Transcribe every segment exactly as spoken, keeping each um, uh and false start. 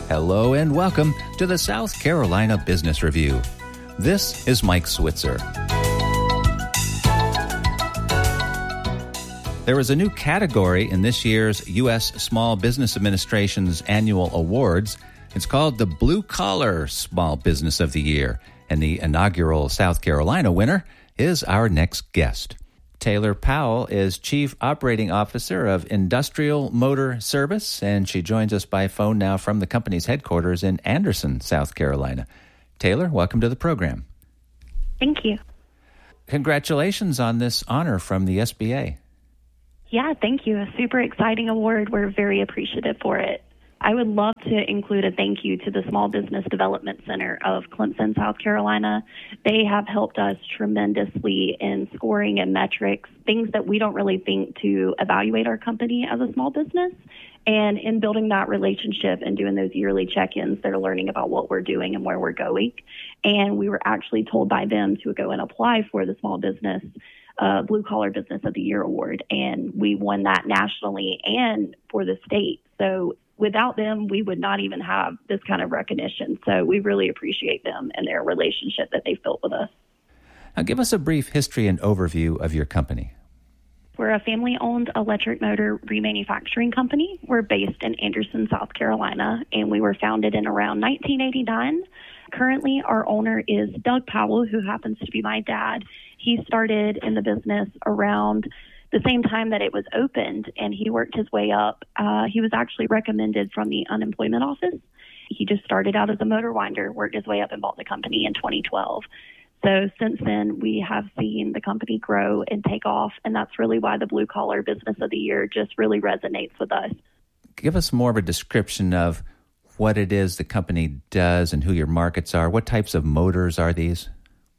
Hello and welcome to the South Carolina Business Review. This is Mike Switzer. There is a new category in this year's U S Small Business Administration's annual awards. It's called the Blue Collar Small Business of the Year, and the inaugural South Carolina winner is our next guest. Taylor Powell is Chief Operating Officer of Industrial Motor Service, and she joins us by phone now from the company's headquarters in Anderson, South Carolina. Taylor, welcome to the program. Thank you. Congratulations on this honor from the S B A. Yeah, thank you. A super exciting award. We're very appreciative for it. I would love to include a thank you to the Small Business Development Center of Clemson, South Carolina. They have helped us tremendously in scoring and metrics, things that we don't really think to evaluate our company as a small business. And in building that relationship and doing those yearly check-ins, they're learning about what we're doing and where we're going. And we were actually told by them to go and apply for the Small Business uh, Blue Collar Business of the Year Award. And we won that nationally and for the state. So without them, we would not even have this kind of recognition. So we really appreciate them and their relationship that they've built with us. Now, give us a brief history and overview of your company. We're a family-owned electric motor remanufacturing company. We're based in Anderson, South Carolina, and we were founded in around nineteen eighty-nine. Currently, our owner is Doug Powell, who happens to be my dad. He started in the business around the same time that it was opened, and he worked his way up. Uh, he was actually recommended from the unemployment office. He just started out as a motor winder, worked his way up, and bought the company in twenty twelve. So since then, we have seen the company grow and take off, and that's really why the Blue Collar Business of the Year just really resonates with us. Give us more of a description of what it is the company does and who your markets are. What types of motors are these?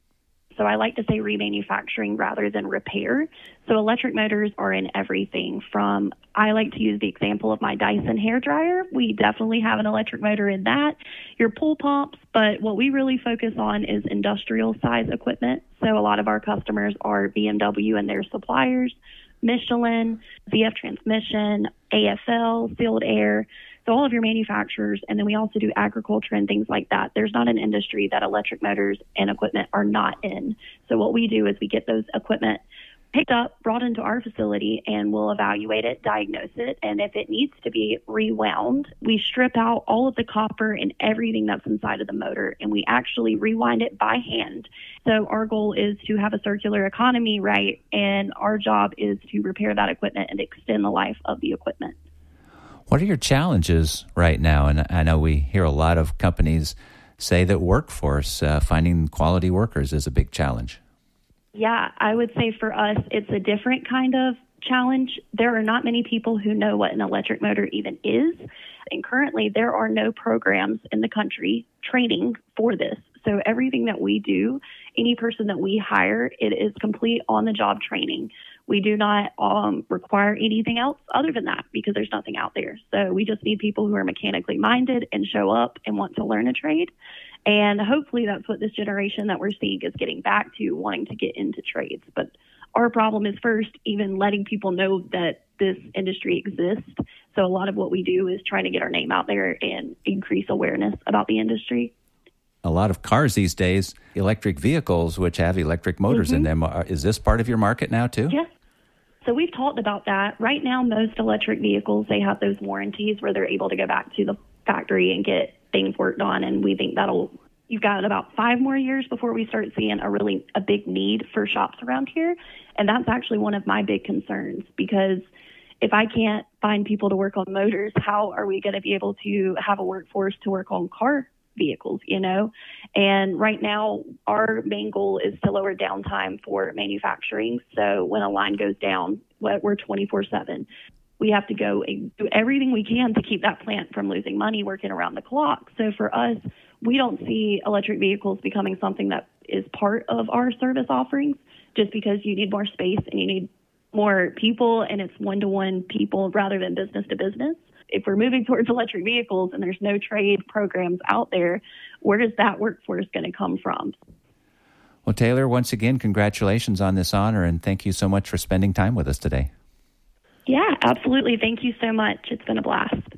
So I like to say remanufacturing rather than repair. So electric motors are in everything from, I like to use the example of my Dyson hairdryer. We definitely have an electric motor in that. Your pool pumps, but what we really focus on is industrial size equipment. So a lot of our customers are B M W and their suppliers, Michelin, V F Transmission, A F L, Sealed Air. So all of your manufacturers, and then we also do agriculture and things like that. There's not an industry that electric motors and equipment are not in. So what we do is we get those equipment picked up, brought into our facility, and we'll evaluate it, diagnose it, and if it needs to be rewound, we strip out all of the copper and everything that's inside of the motor, and we actually rewind it by hand. So our goal is to have a circular economy, right? And our job is to repair that equipment and extend the life of the equipment. What are your challenges right now? And I know we hear a lot of companies say that workforce, uh, finding quality workers is a big challenge. Yeah, I would say for us, it's a different kind of challenge. There are not many people who know what an electric motor even is. And currently, there are no programs in the country training for this. So everything that we do, any person that we hire, it is complete on-the-job training. We do not um, require anything else other than that because there's nothing out there. So we just need people who are mechanically minded and show up and want to learn a trade. And hopefully that's what this generation that we're seeing is getting back to, wanting to get into trades. But our problem is first even letting people know that this industry exists. So a lot of what we do is trying to get our name out there and increase awareness about the industry. A lot of cars these days, electric vehicles, which have electric motors mm-hmm. in them. Are, is this part of your market now too? Yes. So we've talked about that. Right now, most electric vehicles, they have those warranties where they're able to go back to the factory and get things worked on. And we think that'll, you've got about five more years before we start seeing a really, a big need for shops around here. And that's actually one of my big concerns because if I can't find people to work on motors, how are we going to be able to have a workforce to work on car vehicles, you know? And right now, our main goal is to lower downtime for manufacturing. So when a line goes down, we're twenty-four seven. We have to go and do everything we can to keep that plant from losing money working around the clock. So for us, we don't see electric vehicles becoming something that is part of our service offerings just because you need more space and you need more people and it's one-to-one people rather than business to business. If we're moving towards electric vehicles and there's no trade programs out there, where is that workforce going to come from? Well, Taylor, once again, congratulations on this honor, and thank you so much for spending time with us today. Yeah, absolutely. Thank you so much. It's been a blast.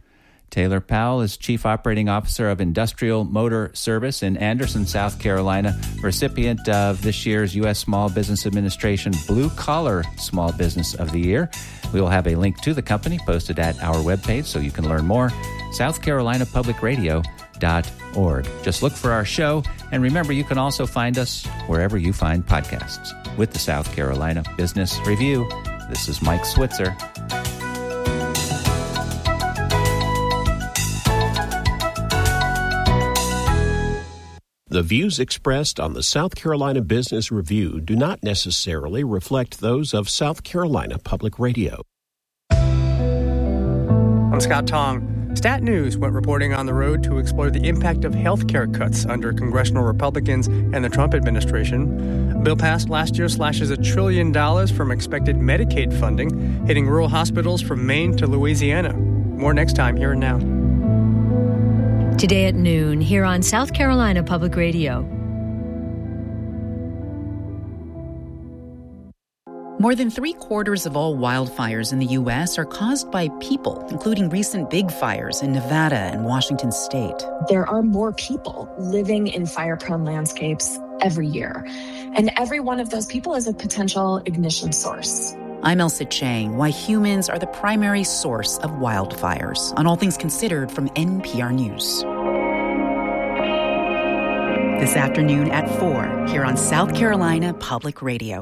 Taylor Powell is Chief Operating Officer of Industrial Motor Service in Anderson, South Carolina, recipient of this year's U S Small Business Administration Blue Collar Small Business of the Year. We will have a link to the company posted at our webpage so you can learn more, south carolina public radio dot org. Just look for our show, and remember, you can also find us wherever you find podcasts. With the South Carolina Business Review, this is Mike Switzer. The views expressed on the South Carolina Business Review do not necessarily reflect those of South Carolina Public Radio. I'm Scott Tong. Stat News went reporting on the road to explore the impact of health care cuts under congressional Republicans and the Trump administration. A bill passed last year slashes a trillion dollars from expected Medicaid funding, hitting rural hospitals from Maine to Louisiana. More next time, here and now. Today at noon, here on South Carolina Public Radio. More than three quarters of all wildfires in the U S are caused by people, including recent big fires in Nevada and Washington state. There are more people living in fire-prone landscapes every year, and every one of those people is a potential ignition source. I'm Elsa Chang, why humans are the primary source of wildfires, on All Things Considered from N P R News. This afternoon at four, here on South Carolina Public Radio.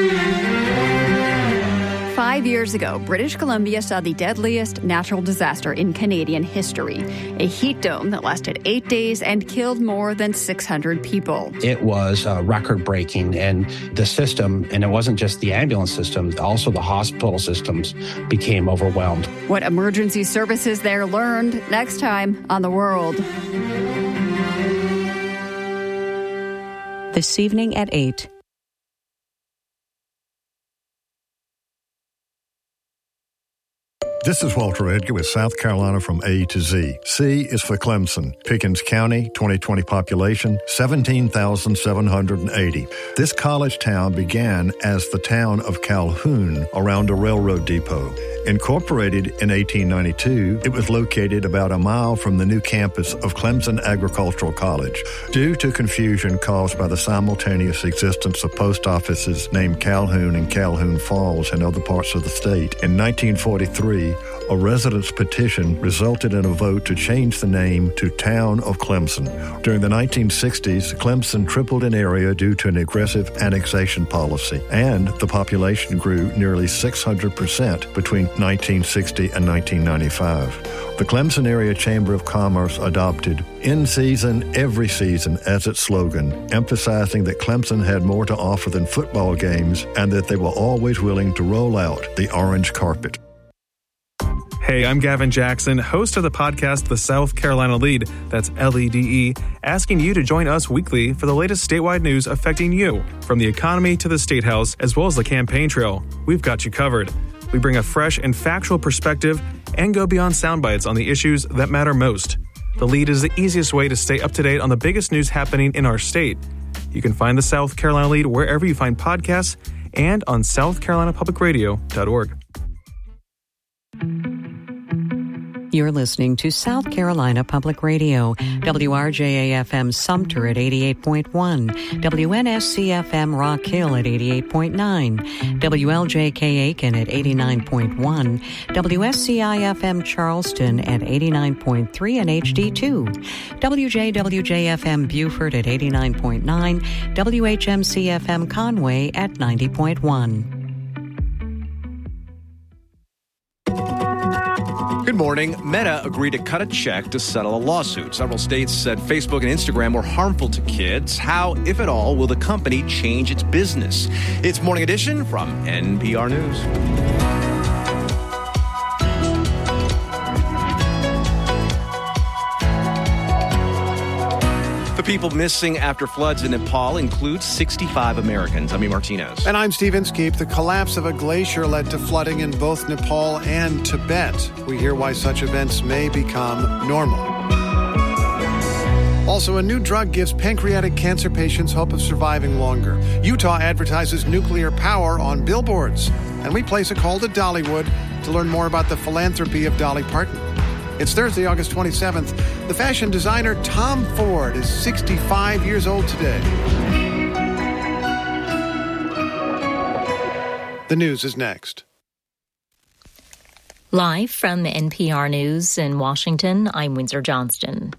Five years ago, British Columbia saw the deadliest natural disaster in Canadian history, a heat dome that lasted eight days and killed more than six hundred people. It was uh, record-breaking, and the system, and it wasn't just the ambulance system, also the hospital systems became overwhelmed. What emergency services there learned next time on The World. This evening at eight. This is Walter Edgar with South Carolina from A to Z. C is for Clemson. Pickens County, twenty twenty population, seventeen thousand seven hundred eighty. This college town began as the town of Calhoun around a railroad depot. Incorporated in eighteen ninety-two, it was located about a mile from the new campus of Clemson Agricultural College. Due to confusion caused by the simultaneous existence of post offices named Calhoun and Calhoun Falls in other parts of the state, in nineteen forty-three, a residents' petition resulted in a vote to change the name to Town of Clemson. During the nineteen sixties, Clemson tripled in area due to an aggressive annexation policy, and the population grew nearly six hundred percent between nineteen sixty and nineteen ninety-five. The Clemson Area Chamber of Commerce adopted "In Season, Every Season" as its slogan, emphasizing that Clemson had more to offer than football games and that they were always willing to roll out the orange carpet. Hey, I'm Gavin Jackson, host of the podcast The South Carolina Lead, that's L E D E, asking you to join us weekly for the latest statewide news affecting you, from the economy to the State House, as well as the campaign trail. We've got you covered. We bring a fresh and factual perspective and go beyond sound bites on the issues that matter most. The Lead is the easiest way to stay up to date on the biggest news happening in our state. You can find the South Carolina Lead wherever you find podcasts and on south carolina public radio dot org. You're listening to South Carolina Public Radio, W R J A F M Sumter at eighty-eight point one, W N S C F M Rock Hill at eighty-eight point nine, W L J K Aiken at eighty-nine point one, W S C I F M Charleston at eighty-nine point three and H D two, W J W J F M Beaufort at eighty-nine point nine, W H M C F M Conway at ninety point one. Good morning. Meta agreed to cut a check to settle a lawsuit. Several states said Facebook and Instagram were harmful to kids. How, if at all, will the company change its business? It's Morning Edition from N P R News. The people missing after floods in Nepal include sixty-five Americans. I'm E. Martinez. And I'm Steve Inskeep. The collapse of a glacier led to flooding in both Nepal and Tibet. We hear why such events may become normal. Also, a new drug gives pancreatic cancer patients hope of surviving longer. Utah advertises nuclear power on billboards. And we place a call to Dollywood to learn more about the philanthropy of Dolly Parton. It's Thursday, August twenty-seventh. The fashion designer Tom Ford is sixty-five years old today. The news is next. Live from N P R News in Washington, I'm Windsor Johnston.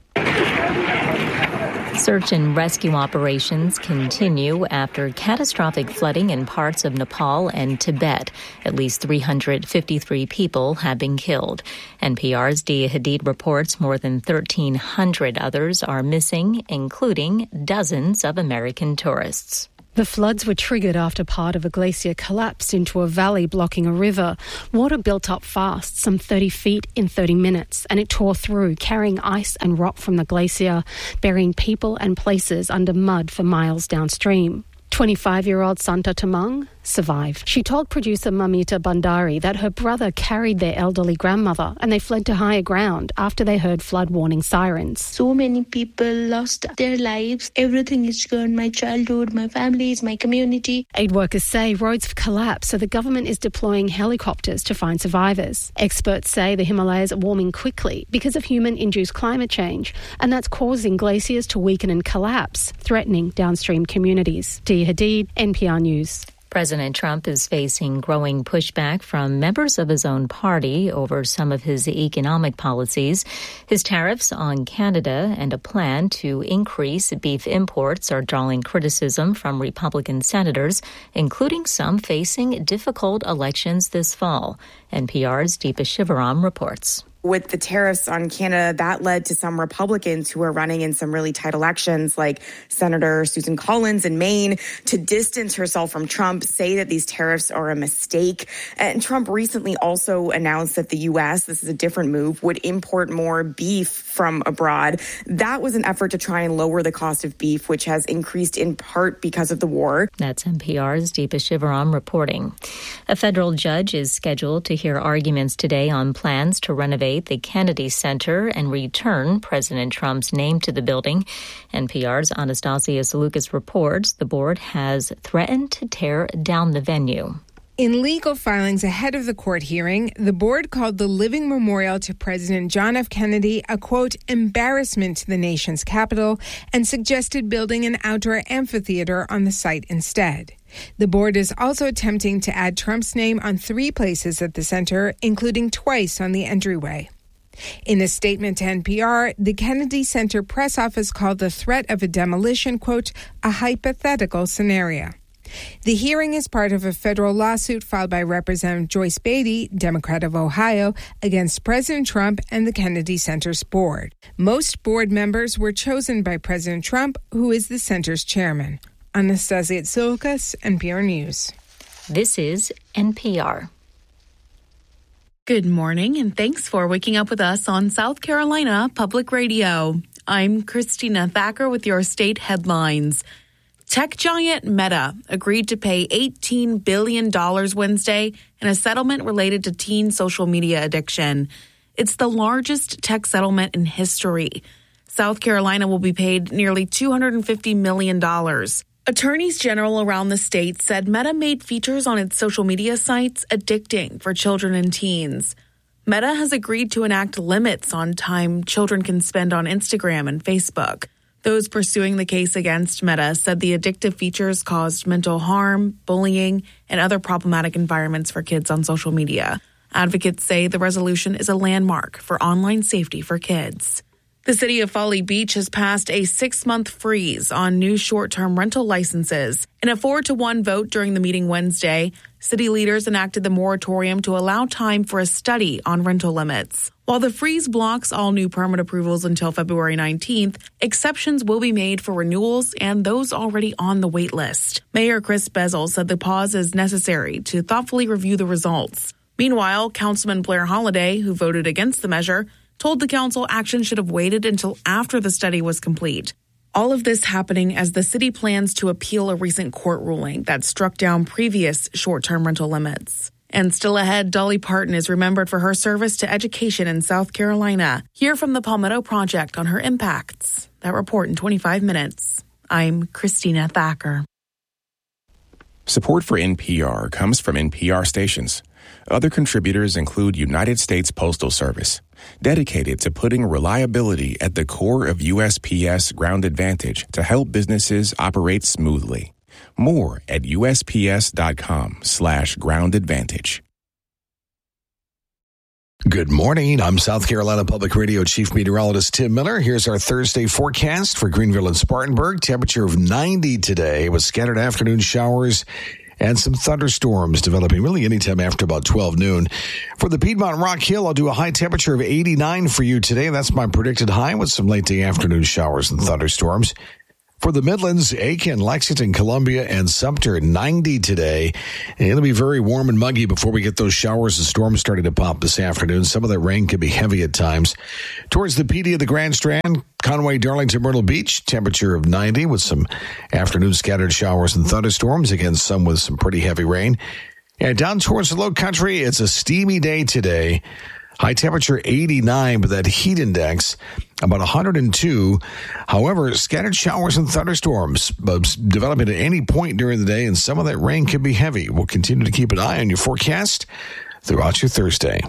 Search and rescue operations continue after catastrophic flooding in parts of Nepal and Tibet. At least three hundred fifty-three people have been killed. N P R's Dia Hadid reports more than thirteen hundred others are missing, including dozens of American tourists. The floods were triggered after part of a glacier collapsed into a valley blocking a river. Water built up fast, some thirty feet in thirty minutes, and it tore through, carrying ice and rock from the glacier, burying people and places under mud for miles downstream. twenty-five-year-old Santa Tamang survived. She told producer Mamita Bandari that her brother carried their elderly grandmother and they fled to higher ground after they heard flood warning sirens. So many people lost their lives. Everything is gone. My childhood, my families, my community. Aid workers say roads have collapsed, so the government is deploying helicopters to find survivors. Experts say the Himalayas are warming quickly because of human-induced climate change, and that's causing glaciers to weaken and collapse, threatening downstream communities. Dia Hadid, N P R News. President Trump is facing growing pushback from members of his own party over some of his economic policies. His tariffs on Canada and a plan to increase beef imports are drawing criticism from Republican senators, including some facing difficult elections this fall. N P R's Deepa Shivaram reports. With the tariffs on Canada, that led to some Republicans who are running in some really tight elections, like Senator Susan Collins in Maine, to distance herself from Trump, say that these tariffs are a mistake. And Trump recently also announced that the U S, this is a different move, would import more beef from abroad. That was an effort to try and lower the cost of beef, which has increased in part because of the war. That's N P R's Deepa Shivaram reporting. A federal judge is scheduled to hear arguments today on plans to renovate the Kennedy Center and return President Trump's name to the building. N P R's Anastasia Salukas reports the board has threatened to tear down the venue. In legal filings ahead of the court hearing, the board called the living memorial to President John F. Kennedy a, quote, embarrassment to the nation's capital and suggested building an outdoor amphitheater on the site instead. The board is also attempting to add Trump's name on three places at the center, including twice on the entryway. In a statement to N P R, the Kennedy Center press office called the threat of a demolition, quote, a hypothetical scenario. The hearing is part of a federal lawsuit filed by Representative Joyce Beatty, Democrat of Ohio, against President Trump and the Kennedy Center's board. Most board members were chosen by President Trump, who is the center's chairman. Anastasia Tsoukas, N P R News. This is N P R. Good morning, and thanks for waking up with us on South Carolina Public Radio. I'm Christina Thacker with your state headlines. Tech giant Meta agreed to pay eighteen billion dollars Wednesday in a settlement related to teen social media addiction. It's the largest tech settlement in history. South Carolina will be paid nearly two hundred fifty million dollars. Attorneys general around the state said Meta made features on its social media sites addicting for children and teens. Meta has agreed to enact limits on time children can spend on Instagram and Facebook. Those pursuing the case against Meta said the addictive features caused mental harm, bullying, and other problematic environments for kids on social media. Advocates say the resolution is a landmark for online safety for kids. The city of Folly Beach has passed a six-month freeze on new short-term rental licenses. In a four to one vote during the meeting Wednesday, city leaders enacted the moratorium to allow time for a study on rental limits. While the freeze blocks all new permit approvals until February nineteenth, exceptions will be made for renewals and those already on the wait list. Mayor Chris Bezel said the pause is necessary to thoughtfully review the results. Meanwhile, Councilman Blair Holliday, who voted against the measure, told the council action should have waited until after the study was complete. All of this happening as the city plans to appeal a recent court ruling that struck down previous short-term rental limits. And still ahead, Dolly Parton is remembered for her service to education in South Carolina. Hear from the Palmetto Project on her impacts. That report in twenty-five minutes. I'm Christina Thacker. Support for N P R comes from N P R stations. Other contributors include United States Postal Service, dedicated to putting reliability at the core of U S P S Ground Advantage to help businesses operate smoothly. More at usps.com slash ground advantage. Good morning. I'm South Carolina Public Radio Chief Meteorologist Tim Miller. Here's our Thursday forecast for Greenville and Spartanburg. Temperature of ninety today with scattered afternoon showers and some thunderstorms developing really anytime after about twelve noon. For the Piedmont Rock Hill, I'll do a high temperature of eighty-nine for you today. That's my predicted high with some late day afternoon showers and thunderstorms. For the Midlands, Aiken, Lexington, Columbia, and Sumter, ninety today. And it'll be very warm and muggy before we get those showers and storms starting to pop this afternoon. Some of that rain could be heavy at times. Towards the P D of the Grand Strand, Conway, Darlington, Myrtle Beach, temperature of ninety with some afternoon scattered showers and thunderstorms. Again, some with some pretty heavy rain. And down towards the Low Country, it's a steamy day today. High temperature eighty-nine, but that heat index about one hundred two. However, scattered showers and thunderstorms uh, developing at any point during the day, and some of that rain could be heavy. We'll continue to keep an eye on your forecast throughout your Thursday.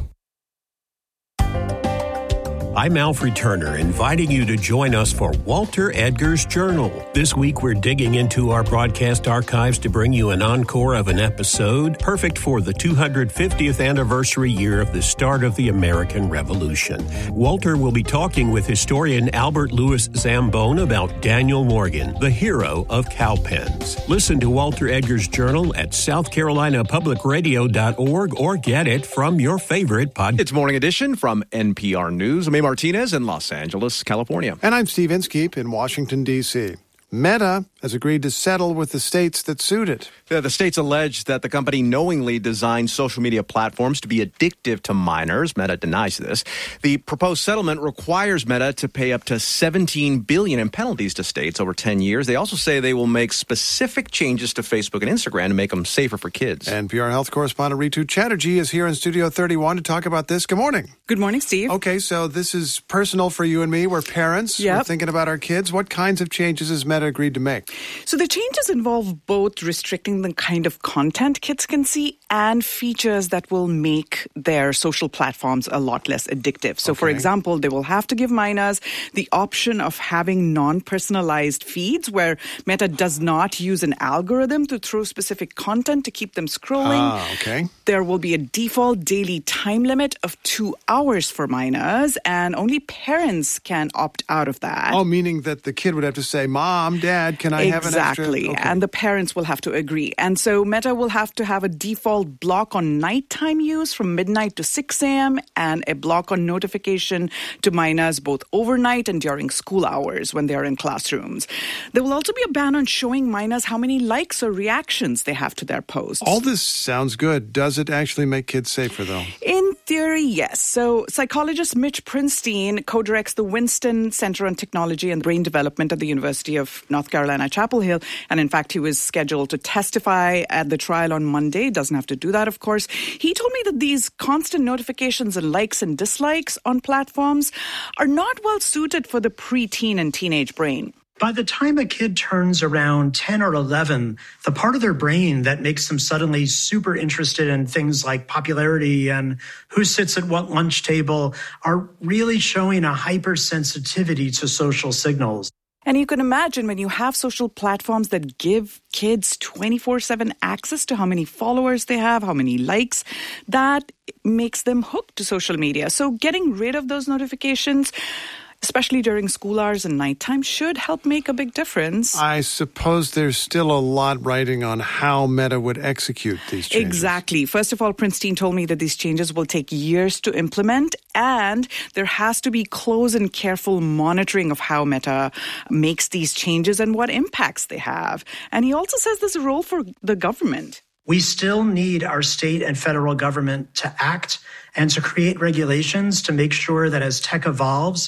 I'm Alfred Turner, inviting you to join us for Walter Edgar's Journal. This week, we're digging into our broadcast archives to bring you an encore of an episode, perfect for the two hundred fiftieth anniversary year of the start of the American Revolution. Walter will be talking with historian Albert Louis Zambone about Daniel Morgan, the hero of cowpens. Listen to Walter Edgar's Journal at south carolina public radio dot org or get it from your favorite podcast. It's Morning Edition from N P R News. I'm Martinez in Los Angeles, California. And I'm Steve Inskeep in Washington, D C Meta has agreed to settle with the states that sued it. The, the states allege that the company knowingly designed social media platforms to be addictive to minors. Meta denies this. The proposed settlement requires Meta to pay up to seventeen billion dollars in penalties to states over ten years. They also say they will make specific changes to Facebook and Instagram to make them safer for kids. N P R health correspondent Ritu Chatterjee is here in Studio thirty-one to talk about this. Good morning. Good morning, Steve. Okay, so this is personal for you and me. We're parents. Yep. We're thinking about our kids. What kinds of changes has Meta agreed to make? So the changes involve both restricting the kind of content kids can see and features that will make their social platforms a lot less addictive. So, okay. For example, they will have to give minors the option of having non-personalized feeds where Meta does not use an algorithm to throw specific content to keep them scrolling. Ah, okay. There will be a default daily time limit of two hours for minors, and only parents can opt out of that. Oh, meaning that the kid would have to say, Mom, Dad, can I have an extra? Exactly. Okay. And the parents will have to agree. And so Meta will have to have a default block on nighttime use from midnight to six a.m. and a block on notification to minors both overnight and during school hours when they're in classrooms. There will also be a ban on showing minors how many likes or reactions they have to their posts. All this sounds good. Does it actually make kids safer, though? In theory, yes. So psychologist Mitch Prinstein co-directs the Winston Center on Technology and Brain Development at the University of North Carolina, Chapel Hill. And in fact, he was scheduled to testify at the trial on Monday. Doesn't have to do that, of course. He told me that these constant notifications and likes and dislikes on platforms are not well suited for the preteen and teenage brain. By the time a kid turns around ten or eleven, the part of their brain that makes them suddenly super interested in things like popularity and who sits at what lunch table are really showing a hypersensitivity to social signals. And you can imagine when you have social platforms that give kids twenty-four seven access to how many followers they have, how many likes, that makes them hooked to social media. So getting rid of those notifications, especially during school hours and nighttime, should help make a big difference. I suppose there's still a lot riding on how Meta would execute these changes. Exactly. First of all, Princeton told me that these changes will take years to implement, and there has to be close and careful monitoring of how Meta makes these changes and what impacts they have. And he also says there's a role for the government. We still need our state and federal government to act and to create regulations to make sure that as tech evolves,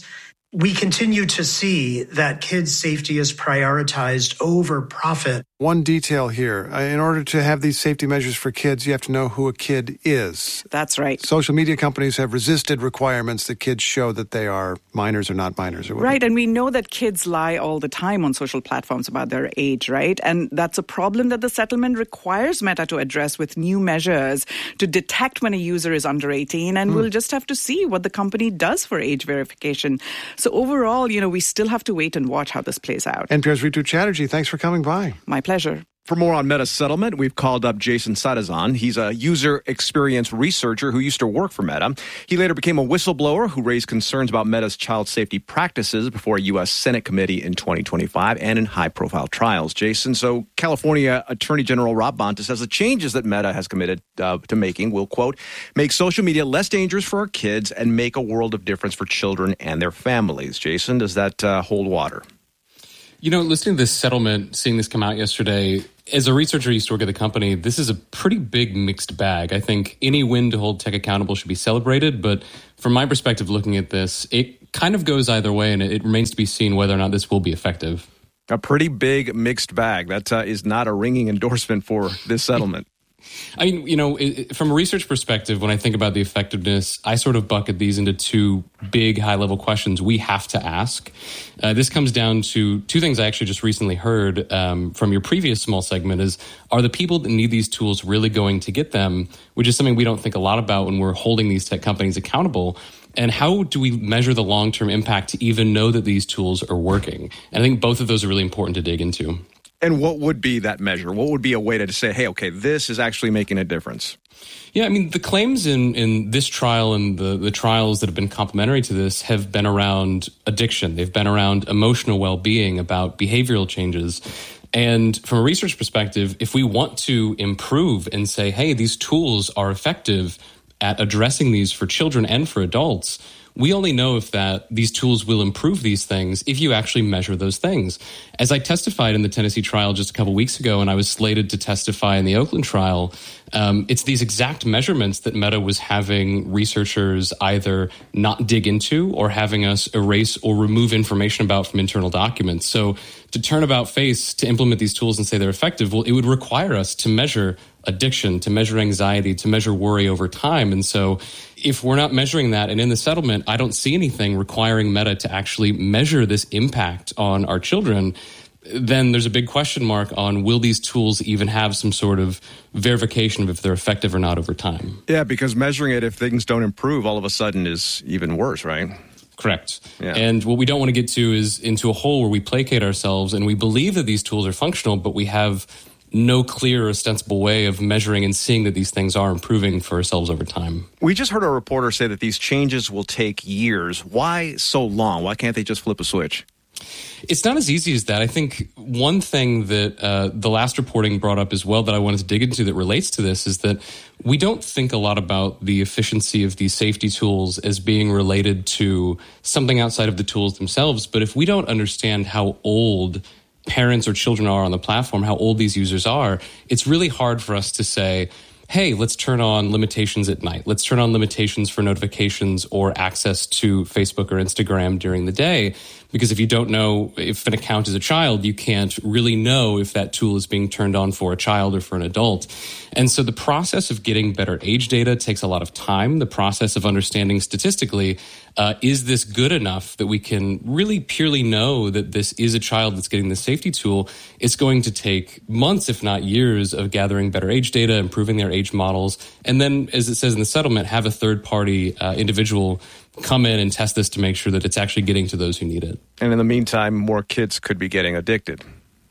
we continue to see that kids' safety is prioritized over profit. One detail here. In order to have these safety measures for kids, you have to know who a kid is. That's right. Social media companies have resisted requirements that kids show that they are minors or not minors. Or whatever. Right, and we know that kids lie all the time on social platforms about their age, right? And that's a problem that the settlement requires Meta to address with new measures to detect when a user is under eighteen, and mm. we'll just have to see what the company does for age verification. So overall, you know, we still have to wait and watch how this plays out. N P R's Ritu Chatterjee, thanks for coming by. My pleasure. For more on Meta's settlement, we've called up Jason Sadazan. He's a user experience researcher who used to work for Meta. He later became a whistleblower who raised concerns about Meta's child safety practices before a U S Senate committee in twenty twenty-five and in high-profile trials. Jason, so California Attorney General Rob Bonta says the changes that Meta has committed uh, to making will, quote, make social media less dangerous for our kids and make a world of difference for children and their families. Jason, does that uh, hold water? You know, listening to this settlement, seeing this come out yesterday, as a researcher who used to work at the company, this is a pretty big mixed bag. I think any win to hold tech accountable should be celebrated, but from my perspective looking at this, it kind of goes either way, and it remains to be seen whether or not this will be effective. A pretty big mixed bag. That uh, is not a ringing endorsement for this settlement. I mean, you know, it, from a research perspective, when I think about the effectiveness, I sort of bucket these into two big high-level questions we have to ask. Uh, this comes down to two things I actually just recently heard um, from your previous small segment is, are the people that need these tools really going to get them, which is something we don't think a lot about when we're holding these tech companies accountable. And how do we measure the long-term impact to even know that these tools are working? And I think both of those are really important to dig into. And what would be that measure? What would be a way to say, hey, okay, this is actually making a difference? Yeah, I mean, the claims in, in this trial and the, the trials that have been complementary to this have been around addiction. They've been around emotional well-being, about behavioral changes. And from a research perspective, if we want to improve and say, hey, these tools are effective at addressing these for children and for adults, we only know if that these tools will improve these things if you actually measure those things. As I testified in the Tennessee trial just a couple weeks ago, and I was slated to testify in the Oakland trial, um, it's these exact measurements that Meta was having researchers either not dig into or having us erase or remove information about from internal documents. So to turn about face to implement these tools and say they're effective, well, it would require us to measure addiction, to measure anxiety, to measure worry over time. And so if we're not measuring that, and in the settlement, I don't see anything requiring Meta to actually measure this impact on our children, then there's a big question mark on will these tools even have some sort of verification of if they're effective or not over time. Yeah, because measuring it if things don't improve all of a sudden is even worse, right? Correct. Yeah. And what we don't want to get to is into a hole where we placate ourselves and we believe that these tools are functional, but we have no clear or ostensible way of measuring and seeing that these things are improving for ourselves over time. We just heard a reporter say that these changes will take years. Why so long? Why can't they just flip a switch? It's not as easy as that. I think one thing that uh, the last reporting brought up as well that I wanted to dig into that relates to this is that we don't think a lot about the efficiency of these safety tools as being related to something outside of the tools themselves. But if we don't understand how old parents or children are on the platform, how old these users are, it's really hard for us to say, hey, let's turn on limitations at night. Let's turn on limitations for notifications or access to Facebook or Instagram during the day. Because if you don't know if an account is a child, you can't really know if that tool is being turned on for a child or for an adult. And so the process of getting better age data takes a lot of time. The process of understanding statistically, uh, is this good enough that we can really purely know that this is a child that's getting the safety tool? It's going to take months, if not years, of gathering better age data, improving their age models, and then, as it says in the settlement, have a third-party uh, individual come in and test this to make sure that it's actually getting to those who need it. And in the meantime, more kids could be getting addicted.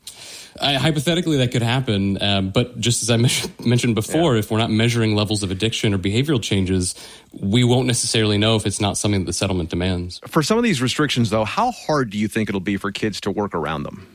I, hypothetically, that could happen. Um, but just as I me- mentioned before, yeah. if we're not measuring levels of addiction or behavioral changes, we won't necessarily know if it's not something that the settlement demands. For some of these restrictions, though, how hard do you think it'll be for kids to work around them?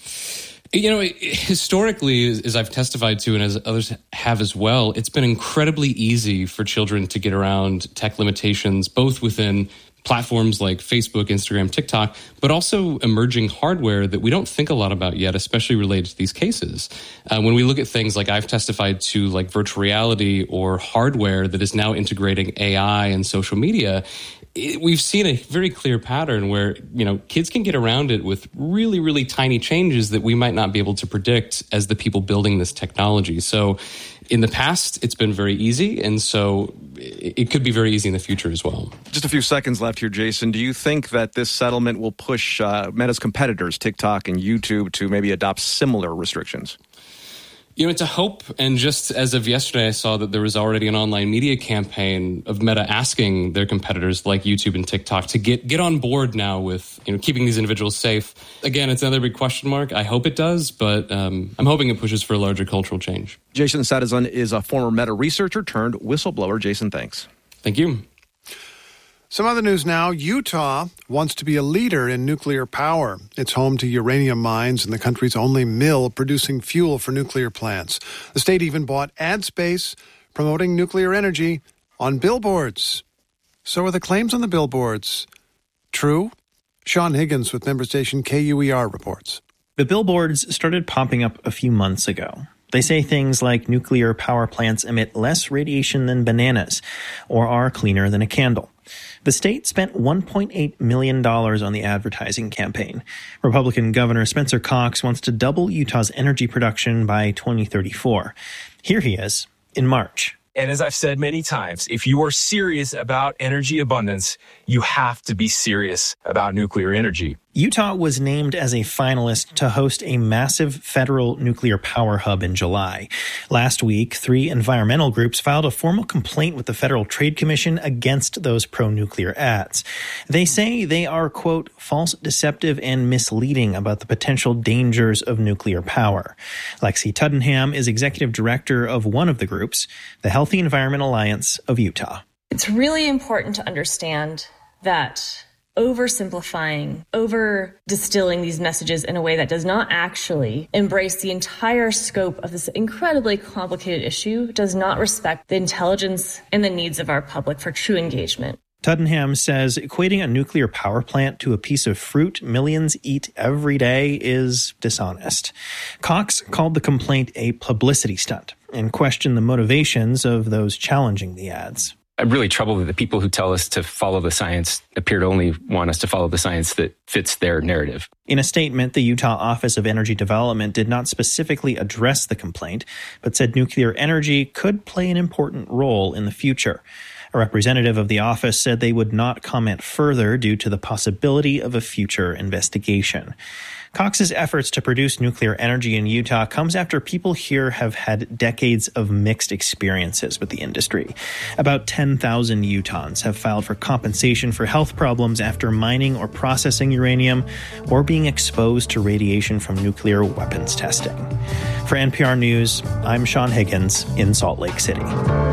You know, historically, as I've testified to and as others have as well, it's been incredibly easy for children to get around tech limitations, both within platforms like Facebook, Instagram, TikTok, but also emerging hardware that we don't think a lot about yet, especially related to these cases. Uh, when we look at things like I've testified to, like virtual reality or hardware that is now integrating A I and social media, it, we've seen a very clear pattern where, you know, kids can get around it with really, really tiny changes that we might not be able to predict as the people building this technology. So in the past, it's been very easy, and so it could be very easy in the future as well. Just a few seconds left here, Jason. Do you think that this settlement will push uh, Meta's competitors, TikTok and YouTube, to maybe adopt similar restrictions? You know, it's a hope, and just as of yesterday, I saw that there was already an online media campaign of Meta asking their competitors like YouTube and TikTok to get get on board now with, you know, keeping these individuals safe. Again, it's another big question mark. I hope it does, but um, I'm hoping it pushes for a larger cultural change. Jason Sadazan is a former Meta researcher turned whistleblower. Jason, thanks. Thank you. Some other news now. Utah wants to be a leader in nuclear power. It's home to uranium mines and the country's only mill producing fuel for nuclear plants. The state even bought ad space promoting nuclear energy on billboards. So are the claims on the billboards true? Sean Higgins with member station K U E R reports. The billboards started popping up a few months ago. They say things like nuclear power plants emit less radiation than bananas or are cleaner than a candle. The state spent one point eight million dollars on the advertising campaign. Republican Governor Spencer Cox wants to double Utah's energy production by twenty thirty-four. Here he is in March. And as I've said many times, if you are serious about energy abundance, you have to be serious about nuclear energy. Utah was named as a finalist to host a massive federal nuclear power hub in July. Last week, three environmental groups filed a formal complaint with the Federal Trade Commission against those pro-nuclear ads. They say they are, quote, false, deceptive, and misleading about the potential dangers of nuclear power. Lexi Tuddenham is executive director of one of the groups, the Healthy Environment Alliance of Utah. It's really important to understand that oversimplifying, over distilling these messages in a way that does not actually embrace the entire scope of this incredibly complicated issue does not respect the intelligence and the needs of our public for true engagement. Tuddenham says equating a nuclear power plant to a piece of fruit millions eat every day is dishonest. Cox called the complaint a publicity stunt and questioned the motivations of those challenging the ads. I'm really troubled that the people who tell us to follow the science appear to only want us to follow the science that fits their narrative. In a statement, the Utah Office of Energy Development did not specifically address the complaint, but said nuclear energy could play an important role in the future. A representative of the office said they would not comment further due to the possibility of a future investigation. Cox's efforts to produce nuclear energy in Utah comes after people here have had decades of mixed experiences with the industry. About ten thousand Utahns have filed for compensation for health problems after mining or processing uranium or being exposed to radiation from nuclear weapons testing. For N P R News, I'm Sean Higgins in Salt Lake City.